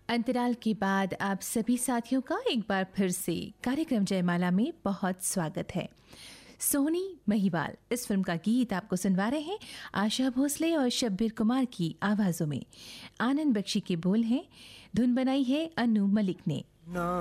अंतराल के बाद आप सभी साथियों का एक बार फिर से कार्यक्रम जयमाला में बहुत स्वागत है। सोनी महिवाल इस फिल्म का गीत आपको सुनवा रहे हैं आशा भोसले और शब्बीर कुमार की आवाजों में। आनंद बख्शी के बोल हैं, धुन बनाई है अनु मलिक ने।